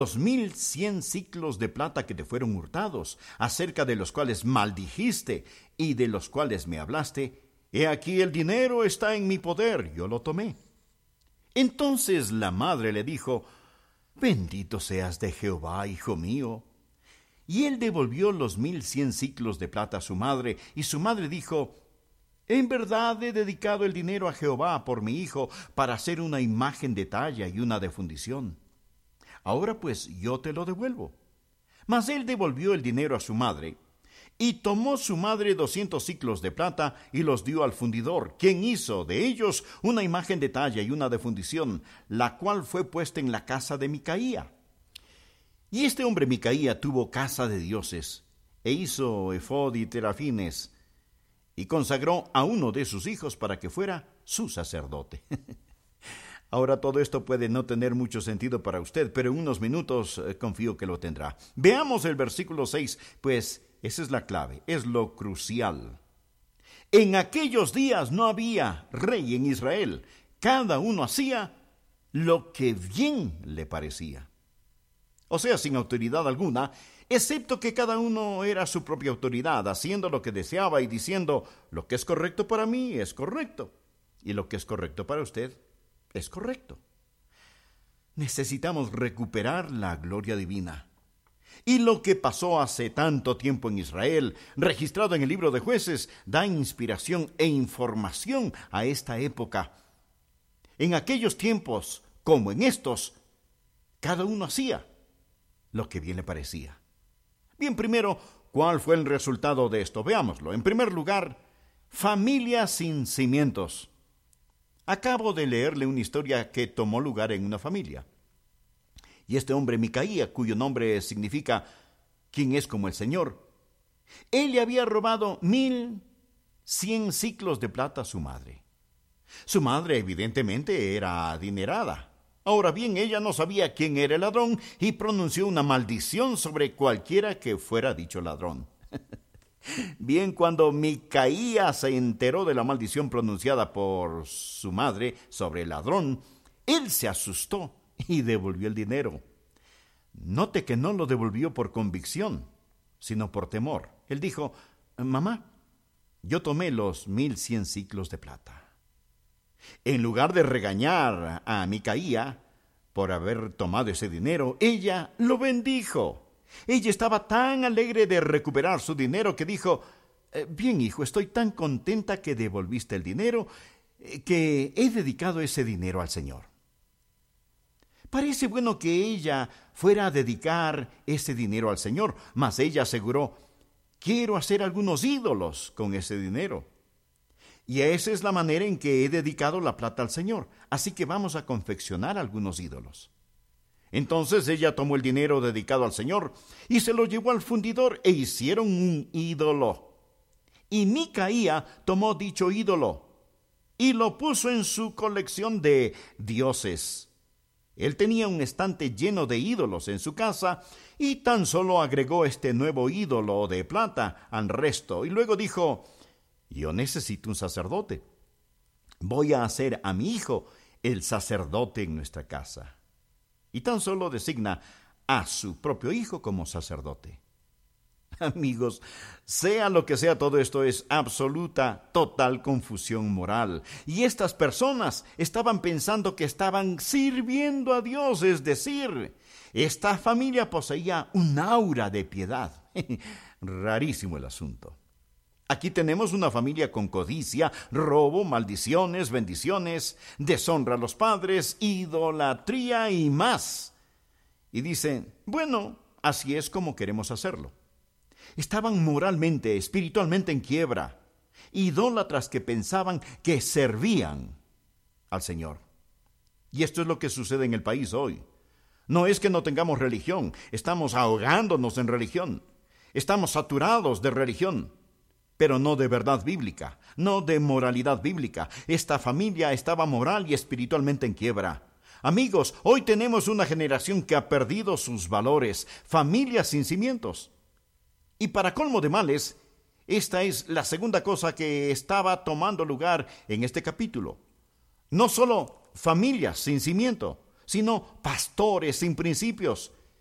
los 1,100 siclos de plata que te fueron hurtados, acerca de los cuales maldijiste y de los cuales me hablaste, he aquí el dinero está en mi poder, yo lo tomé. Entonces la madre le dijo: Bendito seas de Jehová, hijo mío. Y él devolvió los 1,100 siclos de plata a su madre, y su madre dijo: En verdad he dedicado el dinero a Jehová por mi hijo, para hacer una imagen de talla y una de fundición. Ahora pues yo te lo devuelvo. Mas él devolvió el dinero a su madre, y tomó su madre 200 siclos de plata y los dio al fundidor, quien hizo de ellos una imagen de talla y una de fundición, la cual fue puesta en la casa de Micaía. Y este hombre Micaía tuvo casa de dioses, e hizo efod y terafines, y consagró a uno de sus hijos para que fuera su sacerdote. Ahora todo esto puede no tener mucho sentido para usted, pero en unos minutos confío que lo tendrá. Veamos el versículo 6, pues esa es la clave, es lo crucial. En aquellos días no había rey en Israel, cada uno hacía lo que bien le parecía. O sea, sin autoridad alguna, excepto que cada uno era su propia autoridad, haciendo lo que deseaba y diciendo: lo que es correcto para mí es correcto, y lo que es correcto para usted es correcto. Necesitamos recuperar la gloria divina. Y lo que pasó hace tanto tiempo en Israel, registrado en el libro de Jueces, da inspiración e información a esta época. En aquellos tiempos, como en estos, cada uno hacía lo que bien le parecía. Bien, primero, ¿cuál fue el resultado de esto? Veámoslo. En primer lugar, familia sin cimientos. Acabo de leerle una historia que tomó lugar en una familia. Y este hombre Micaía, cuyo nombre significa ¿quién es como el Señor?, él le había robado 1,100 siclos de plata a su madre. Su madre evidentemente era adinerada. Ahora bien, ella no sabía quién era el ladrón y pronunció una maldición sobre cualquiera que fuera dicho ladrón. Bien, cuando Micaía se enteró de la maldición pronunciada por su madre sobre el ladrón, él se asustó y devolvió el dinero. Note que no lo devolvió por convicción, sino por temor. Él dijo: Mamá, yo tomé los 1,100 siclos de plata. En lugar de regañar a Micaía por haber tomado ese dinero, ella lo bendijo. Ella estaba tan alegre de recuperar su dinero que dijo: Bien, hijo, estoy tan contenta que devolviste el dinero, que he dedicado ese dinero al Señor. Parece bueno que ella fuera a dedicar ese dinero al Señor, mas ella aseguró: quiero hacer algunos ídolos con ese dinero. Y esa es la manera en que he dedicado la plata al Señor. Así que vamos a confeccionar algunos ídolos. Entonces ella tomó el dinero dedicado al Señor y se lo llevó al fundidor e hicieron un ídolo. Y Micaía tomó dicho ídolo y lo puso en su colección de dioses. Él tenía un estante lleno de ídolos en su casa y tan solo agregó este nuevo ídolo de plata al resto. Y luego dijo: yo necesito un sacerdote. Voy a hacer a mi hijo el sacerdote en nuestra casa. Y tan solo designa a su propio hijo como sacerdote. Amigos, sea lo que sea, todo esto es absoluta, total confusión moral. Y estas personas estaban pensando que estaban sirviendo a Dios, es decir, esta familia poseía un aura de piedad. Rarísimo el asunto. Aquí tenemos una familia con codicia, robo, maldiciones, bendiciones, deshonra a los padres, idolatría y más. Y dicen: bueno, así es como queremos hacerlo. Estaban moralmente, espiritualmente en quiebra, idólatras que pensaban que servían al Señor. Y esto es lo que sucede en el país hoy. No es que no tengamos religión, estamos ahogándonos en religión. Estamos saturados de religión, pero no de verdad bíblica, no de moralidad bíblica. Esta familia estaba moral y espiritualmente en quiebra. Amigos, hoy tenemos una generación que ha perdido sus valores, familias sin cimientos. Y para colmo de males, esta es la segunda cosa que estaba tomando lugar en este capítulo. No solo familias sin cimiento, sino pastores sin principios,